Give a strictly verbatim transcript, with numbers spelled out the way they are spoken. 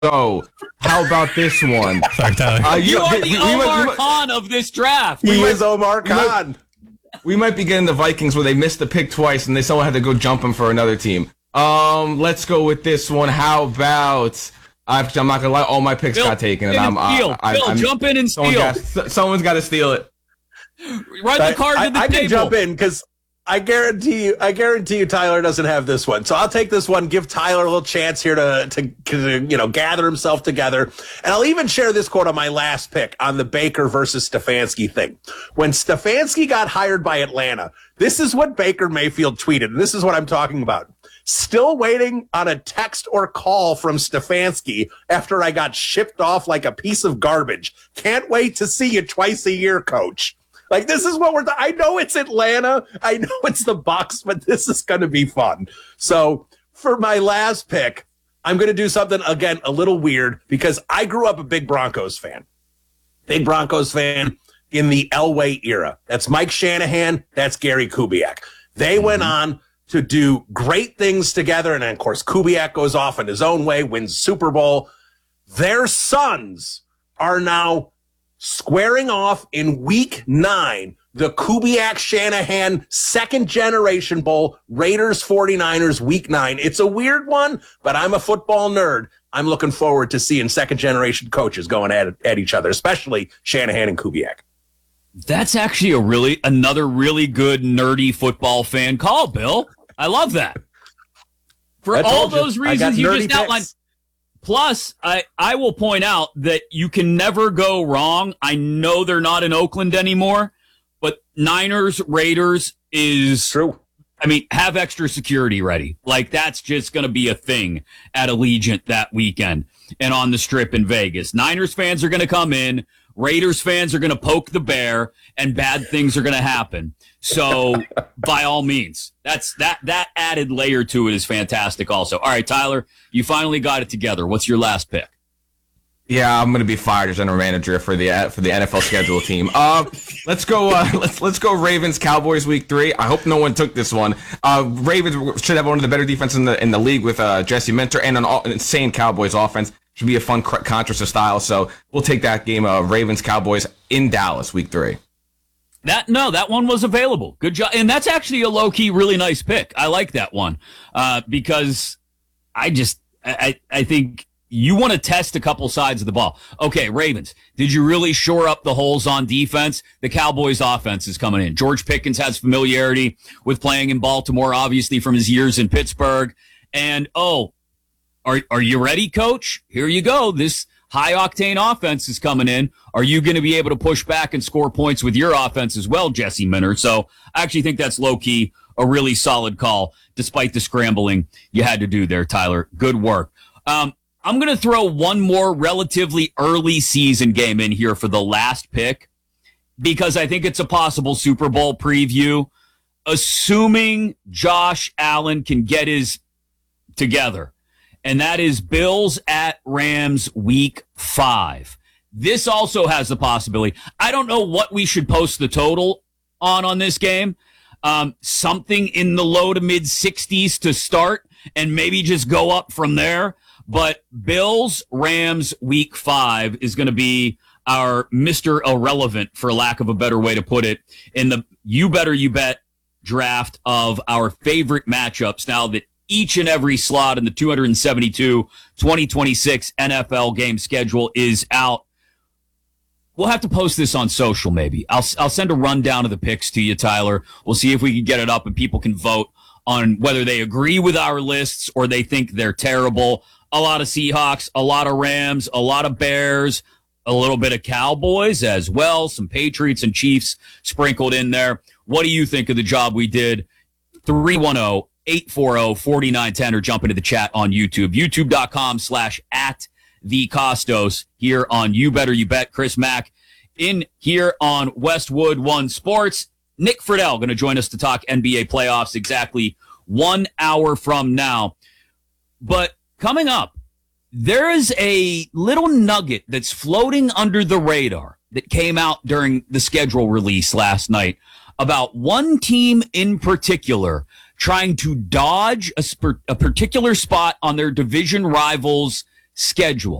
go. How about this one? Sorry, Tyler. Uh, you, you are the we, Omar we, Khan of this draft. He might, is Omar Khan. We might be getting the Vikings where they missed the pick twice and they someone had to go jump him for another team. Um, let's go with this one. How about? I've, I'm not gonna lie, all my picks Bill, got taken, and I'm. Steal. I, Bill, I'm, jump in and someone steal. got, someone's got to steal it. Run the card I, to the I, I table. can jump in because I guarantee you, I guarantee you, Tyler doesn't have this one. So I'll take this one. Give Tyler a little chance here to, to, to, you know, gather himself together. And I'll even share this quote on my last pick on the Baker versus Stefanski thing. When Stefanski got hired by Atlanta, this is what Baker Mayfield tweeted, and this is what I'm talking about. Still waiting on a text or call from Stefanski after I got shipped off like a piece of garbage. Can't wait to see you twice a year, coach. Like, this is what we're, th- I know it's Atlanta. I know it's the Bucs, but this is going to be fun. So for my last pick, I'm going to do something, again, a little weird because I grew up a big Broncos fan. Big Broncos fan in the Elway era. That's Mike Shanahan. That's Gary Kubiak. They mm-hmm. went on to do great things together. And then, of course, Kubiak goes off in his own way, wins Super Bowl. Their sons are now squaring off in week nine, the Kubiak Shanahan second generation bowl, Raiders forty-niners week nine. It's a weird one, but I'm a football nerd. I'm looking forward to seeing second generation coaches going at, at each other, especially Shanahan and Kubiak. That's actually a really, another really good nerdy football fan call, Bill. I love that. For all those you, reasons you just outlined. Picks. Plus, I, I will point out that you can never go wrong. I know they're not in Oakland anymore, but Niners, Raiders is true. I mean, have extra security ready. Like, that's just going to be a thing at Allegiant that weekend and on the Strip in Vegas. Niners fans are going to come in. Raiders fans are going to poke the bear, and bad things are going to happen. So, by all means, that's that that added layer to it is fantastic also. All right, Tyler, you finally got it together. What's your last pick? Yeah, I'm going to be fired as general manager for the for the N F L schedule team. Uh, let's go. Uh, let's let's go. Ravens Cowboys week three. I hope no one took this one. Uh, Ravens should have one of the better defenses in the in the league with uh, Jesse Minter and an, all, an insane Cowboys offense. Should be a fun Contra style. So we'll take that game. Uh, Ravens Cowboys in Dallas week three. That no, that one was available. Good job, and that's actually a low key, really nice pick. I like that one uh, because I just I I think. You want to test a couple sides of the ball. Okay, Ravens, did you really shore up the holes on defense? The Cowboys offense is coming in. George Pickens has familiarity with playing in Baltimore, obviously from his years in Pittsburgh. And, oh, are are you ready, coach? Here you go. This high-octane offense is coming in. Are you going to be able to push back and score points with your offense as well, Jesse Minter? So I actually think that's low-key a really solid call, despite the scrambling you had to do there, Tyler. Good work. Um, I'm going to throw one more relatively early season game in here for the last pick because I think it's a possible Super Bowl preview, assuming Josh Allen can get his together. And that is Bills at Rams week five. This also has the possibility. I don't know what we should post the total on on this game. Um, something in the low to mid sixties to start and maybe just go up from there. But Bills, Rams, week five is going to be our Mister Irrelevant, for lack of a better way to put it, in the You Better You Bet draft of our favorite matchups now that each and every slot in the two hundred seventy-two twenty twenty-six N F L game schedule is out. We'll have to post this on social maybe. I'll, I'll send a rundown of the picks to you, Tyler. We'll see if we can get it up and people can vote on whether they agree with our lists or they think they're terrible. A lot of Seahawks, a lot of Rams, a lot of Bears, a little bit of Cowboys as well, some Patriots and Chiefs sprinkled in there. What do you think of the job we did? three one zero, eight four zero, four nine one zero or jump into the chat on YouTube. YouTube.com slash at the Costos here on You Better You Bet. Chris Mack in here on Westwood One Sports. Nick Friedel going to join us to talk N B A playoffs exactly one hour from now. But coming up, there is a little nugget that's floating under the radar that came out during the schedule release last night about one team in particular trying to dodge a, sp- a particular spot on their division rivals' schedule.